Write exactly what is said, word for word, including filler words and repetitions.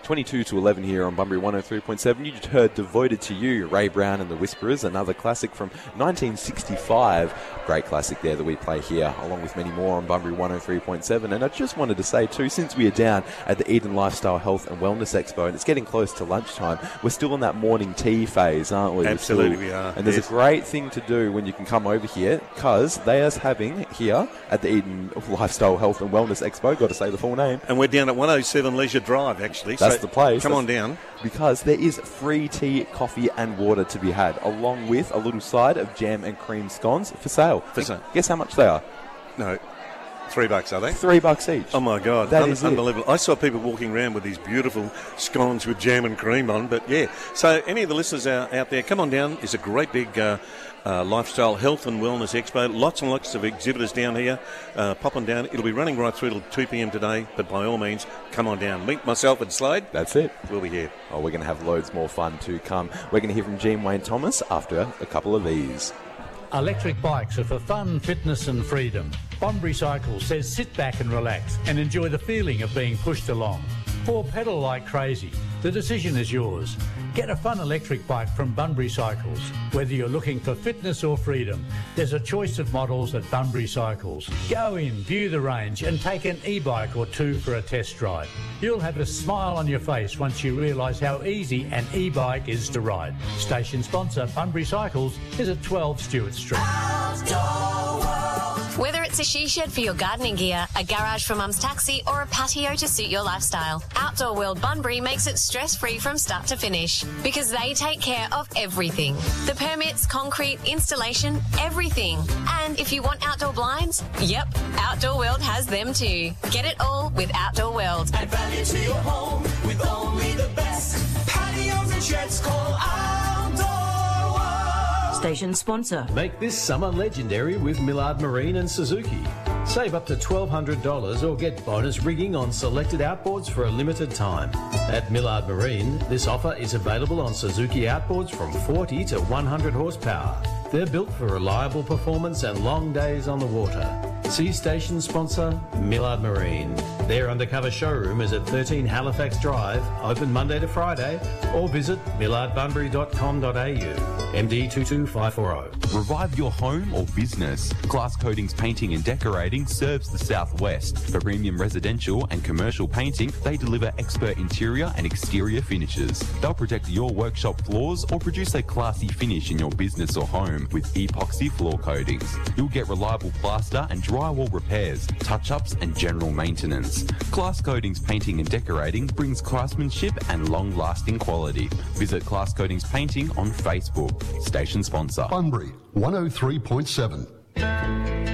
twenty-two to eleven here on Bunbury one oh three point seven. You just heard Devoted to You, Ray Brown and the Whisperers, another classic from nineteen sixty-five. Great classic there that we play here, along with many more on Bunbury one oh three point seven. And I just wanted to say too, since we are down at the Eden Lifestyle Health and Wellness Expo, and it's getting close to lunchtime, we're still in that morning tea phase, aren't we? Absolutely, still, we are. And there's yes. a great thing to do when you can come over here, because they are having here at the Eden Lifestyle Health and Wellness Expo, got to say the full name. And we're down at one oh seven Leisure Drive, actually. That's so the place. Come That's on down. Because there is free tea, coffee and water to be had, along with a little side of jam and cream scones for sale. For sale. Guess how much they are? No. Three bucks, are they? Three bucks each. Oh, my God. That Un- is unbelievable. It. I saw people walking around with these beautiful scones with jam and cream on, but yeah. So any of the listeners out, out there, come on down. It's a great big uh, uh, lifestyle health and wellness expo. Lots and lots of exhibitors down here. Uh, pop on down. It'll be running right through till two p.m. today, but by all means, come on down. Meet myself and Slade. That's it. We'll be here. Oh, we're going to have loads more fun to come. We're going to hear from Jean Wayne Thomas after a couple of these. Electric bikes are for fun, fitness and freedom. Bunbury Cycles says sit back and relax and enjoy the feeling of being pushed along. Or pedal like crazy. The decision is yours. Get a fun electric bike from Bunbury Cycles. Whether you're looking for fitness or freedom, there's a choice of models at Bunbury Cycles. Go in, view the range and take an e-bike or two for a test drive. You'll have a smile on your face once you realise how easy an e-bike is to ride. Station sponsor Bunbury Cycles is at twelve Stewart Street. Whether it's a she shed for your gardening gear, a garage for mum's taxi, or a patio to suit your lifestyle, Outdoor World Bunbury makes it stress-free from start to finish because they take care of everything. The permits, concrete, installation, everything. And if you want outdoor blinds, yep, Outdoor World has them too. Get it all with Outdoor World. Add value to your home with only the best. Patios and sheds, call Outdoor World. Station sponsor. Make this summer legendary with Millard Marine and Suzuki. Save up to twelve hundred dollars or get bonus rigging on selected outboards for a limited time. At Millard Marine, this offer is available on Suzuki outboards from forty to one hundred horsepower. They're built for reliable performance and long days on the water. See station sponsor Millard Marine. Their undercover showroom is at thirteen Halifax Drive, open Monday to Friday, or visit millard bunbury dot com dot a u. M D two two five four zero. Revive your home or business. Glass Coatings Painting and Decorating serves the Southwest. For premium residential and commercial painting, they deliver expert interior and exterior finishes. They'll protect your workshop floors or produce a classy finish in your business or home with epoxy floor coatings. You'll get reliable plaster and drywall repairs, touch-ups and general maintenance. Glass Coatings Painting and Decorating brings craftsmanship and long-lasting quality. Visit Glass Coatings Painting on Facebook. Station sponsor. Bunbury one oh three point seven.